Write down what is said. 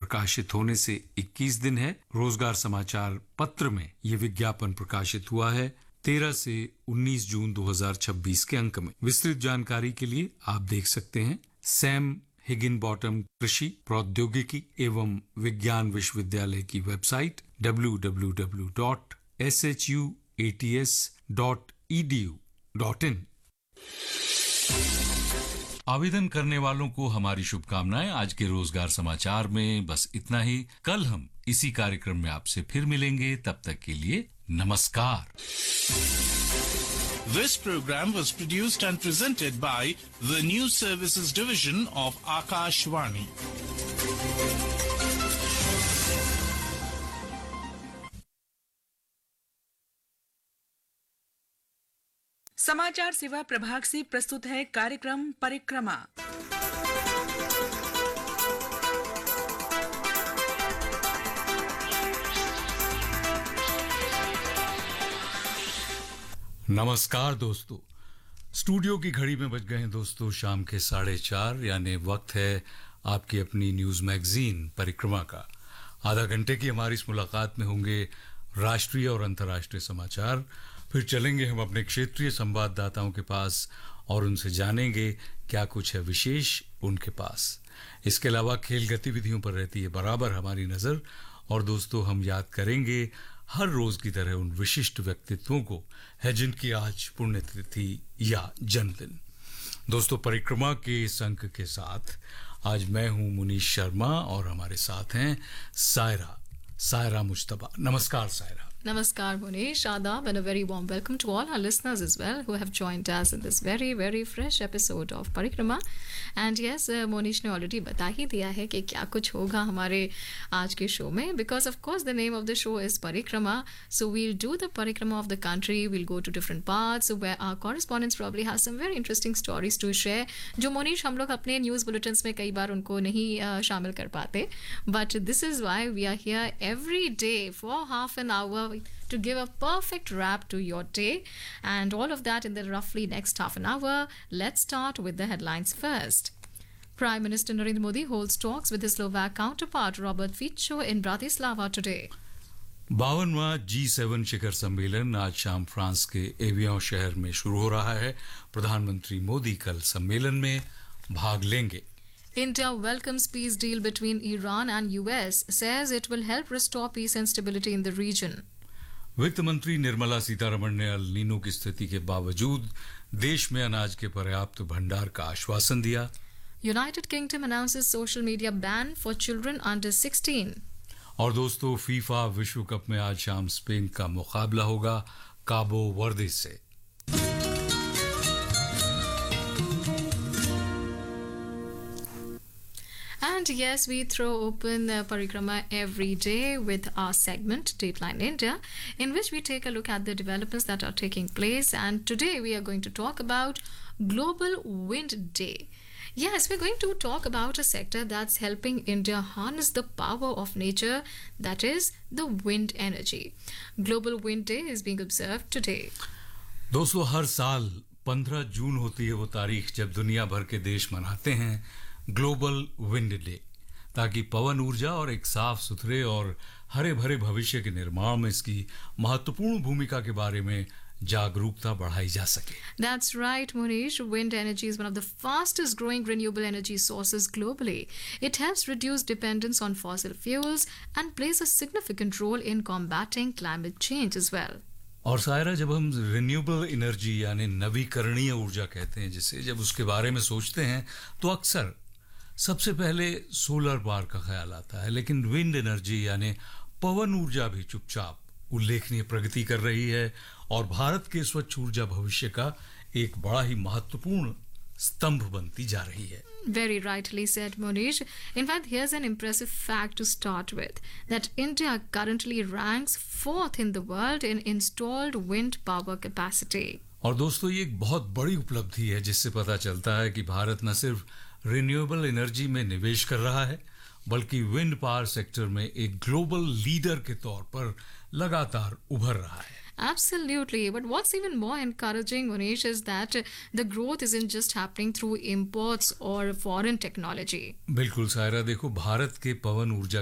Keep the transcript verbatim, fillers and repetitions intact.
प्रकाशित होने से इक्कीस दिन है। रोजगार समाचार पत्र में ये विज्ञापन प्रकाशित हुआ है तेरह से उन्नीस जून दो हज़ार छब्बीस के अंक में। विस्तृत जानकारी के लिए आप देख सकते हैं सैम हिगिनबॉटम कृषि प्रौद्योगिकी एवं विज्ञान विश्वविद्यालय की website W W W dot S H U A T S dot E D U dot in. आवेदन करने वालों को हमारी शुभकामनाएं। आज के रोजगार समाचार में बस इतना ही। कल हम इसी कार्यक्रम में आपसे फिर मिलेंगे। तब तक के लिए नमस्कार। This program was produced and presented by the News Services Division of Akashvani. समाचार सेवा प्रभाग से प्रस्तुत है कार्यक्रम परिक्रमा। नमस्कार दोस्तों, स्टूडियो की घड़ी में बज गए हैं दोस्तों शाम के साढ़े चार, यानी वक्त है आपकी अपनी न्यूज मैगजीन परिक्रमा का। आधा घंटे की हमारी इस मुलाकात में होंगे राष्ट्रीय और अंतर्राष्ट्रीय समाचार। फिर चलेंगे हम अपने क्षेत्रीय संवाददाताओं के पास और उनसे जानेंगे क्या कुछ है विशेष उनके पास। इसके अलावा खेल गतिविधियों पर रहती है बराबर हमारी नजर। और दोस्तों, हम याद करेंगे हर रोज की तरह उन विशिष्ट व्यक्तित्वों को है जिनकी आज पुण्यतिथि या जन्मदिन। दोस्तों, परिक्रमा के इस अंक के साथ आज मैं हूं मुनीश शर्मा और हमारे साथ हैं सायरा सायरा मुश्तबा। नमस्कार Saira. Namaskar Munish, Adab, and a very warm welcome to all our listeners as well who have joined us in this very very fresh episode of Parikrama. And yes, uh, Monish ने already बता ही दिया है कि क्या कुछ होगा हमारे आज के शो में, because of course the name of the show is Parikrama. So we'll do the Parikrama of the country. We'll go to different parts where our correspondents probably has some very interesting stories to share. जो Monish हम लोग अपने news bulletins में कई बार उनको नहीं uh, शामिल कर पाते. But this is why we are here every day for half an hour to give a perfect wrap to your day, and all of that in the roughly next half an hour. Let's start with the headlines first. Prime Minister Narendra Modi holds talks with his Slovak counterpart Robert Fico in Bratislava today. बावनवां ji seven शिखर सम्मेलन आज शाम France के avian शहर में शुरू हो रहा है। प्रधानमंत्री मोदी कल सम्मेलन में भाग लेंगे। India welcomes peace deal between Iran and U S, says it will help restore peace and stability in the region. वित्त मंत्री निर्मला सीतारमण ने अल नीनो की स्थिति के बावजूद देश में अनाज के पर्याप्त भंडार का आश्वासन दिया। United Kingdom announces social media ban for children under sixteen. और दोस्तों, फीफा विश्व कप में आज शाम स्पेन का मुकाबला होगा काबो वर्दे से। And yes, we throw open uh, Parikrama every day with our segment Dateline India, in which we take a look at the developments that are taking place. And today we are going to talk about Global Wind Day. Yes, we're going to talk about a sector that's helping India harness the power of nature, that is the wind energy. Global Wind Day is being observed today. दोस्तों, हर साल पंद्रह जून होती है वो तारीख जब दुनिया भर के देश मनाते हैं ग्लोबल विंड डे, ताकि पवन ऊर्जा और एक साफ सुथरे और हरे भरे भविष्य के निर्माण में इसकी महत्वपूर्ण भूमिका के बारे में जागरूकता बढ़ाई जा सके। That's right, Munish. Wind energy is one of the fastest growing renewable energy sources globally. It helps reduce dependence on fossil fuels and plays a significant role in combating climate change as well. और सायरा, जब हम renewable energy यानी नवीकरणीय ऊर्जा कहते हैं जिसे, जब उसके बारे में सोचते हैं तो अक्सर सबसे पहले सोलर पावर का ख्याल आता है, लेकिन विंड एनर्जी यानी पवन ऊर्जा भी चुपचाप उल्लेखनीय प्रगति कर रही है और भारत के स्वच्छ ऊर्जा भविष्य का एक बड़ा ही महत्वपूर्ण स्तंभ बनती जा रही है। Very rightly said, Monish. In fact, here's an impressive fact to start with, that India currently ranks fourth in the world in installed wind power capacity. और दोस्तों, ये एक बहुत बड़ी उपलब्धि है जिससे पता चलता है कि भारत न सिर्फ रिन्यूएबल एनर्जी में निवेश कर रहा है, बल्कि विंड पावर सेक्टर में एक ग्लोबल लीडर के तौर पर लगातार उभर रहा है। Absolutely. But what's even more encouraging, Monish, is that the growth isn't just happening through imports or foreign technology. बिल्कुल सायरा, देखो, भारत के पवन ऊर्जा